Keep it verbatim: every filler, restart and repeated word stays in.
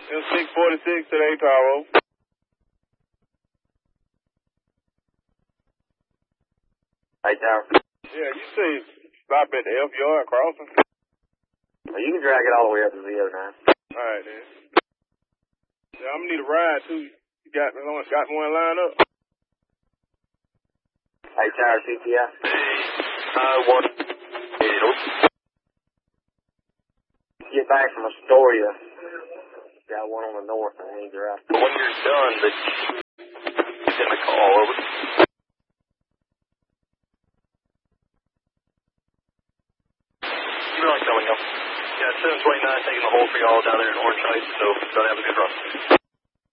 It's six forty-six today, Taro. Hey, Tower. Yeah, you say stop at the F yard crossing. Well, you can drag it all the way up to the O nine. Alright then. Yeah, I'm gonna need a ride too. You got me on got me one line up. Hey, Tower, C T I. Uh, one. Get back from Astoria. Got one on the north and then you're out. When you're done, the in the call over. You're not coming up. Yeah, seven twenty-nine taking the hold for y'all down there in Orange Heights, so don't have a good run.